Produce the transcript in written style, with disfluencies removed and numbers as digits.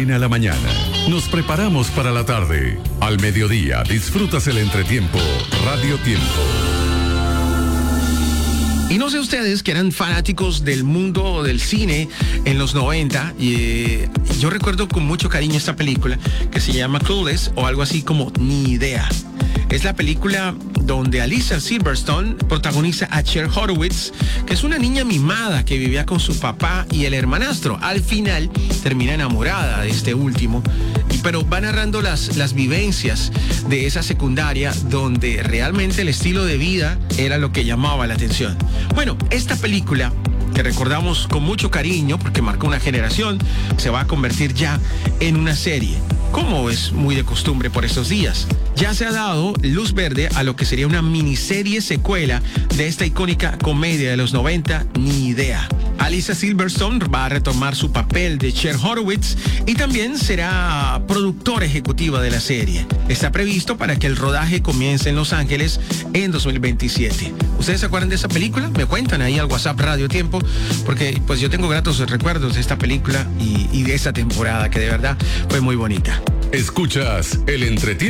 termina la mañana. Nos preparamos para la tarde. Al mediodía disfrutas el entretiempo Radio Tiempo. Y no sé ustedes que eran fanáticos del mundo del cine en los 90, yo recuerdo con mucho cariño esta película que se llama Clueless o algo así como Ni Idea. Es la película donde Alicia Silverstone protagoniza a Cher Horowitz, que es una niña mimada que vivía con su papá y el hermanastro. Al final termina enamorada de este último, pero va narrando las vivencias de esa secundaria donde realmente el estilo de vida era lo que llamaba la atención. Bueno, esta película que recordamos con mucho cariño porque marcó una generación, se va a convertir ya en una serie, como es muy de costumbre por estos días. Ya se ha dado luz verde a lo que sería una miniserie secuela de esta icónica comedia de los 90, Ni Idea. Alicia Silverstone va a retomar su papel de Cher Horowitz y también será productora ejecutiva de la serie. Está previsto para que el rodaje comience en Los Ángeles en 2027. ¿Ustedes se acuerdan de esa película? Me cuentan ahí al WhatsApp Radio Tiempo, porque pues yo tengo gratos recuerdos de esta película y de esta temporada que de verdad fue muy bonita. Escuchas el entretiempo